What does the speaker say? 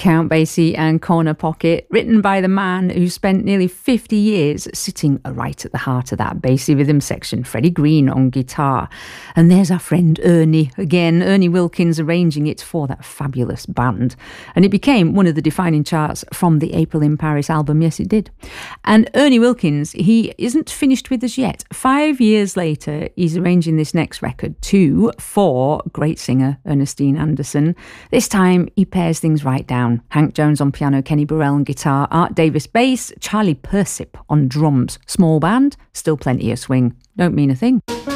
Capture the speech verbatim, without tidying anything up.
Count Basie and Corner Pocket, written by the man who spent nearly fifty years sitting right at the heart of that Basie rhythm section, Freddie Green on guitar. And there's our friend Ernie again, Ernie Wilkins arranging it for that fabulous band. And it became one of the defining charts from the April in Paris album, yes it did. And Ernie Wilkins, he isn't finished with us yet. Five years later, he's arranging this next record too for great singer Ernestine Anderson. This time he pairs things right down. Hank Jones on piano, Kenny Burrell on guitar, Art Davis bass, Charlie Persip on drums. Small band, still plenty of swing. Don't mean a thing.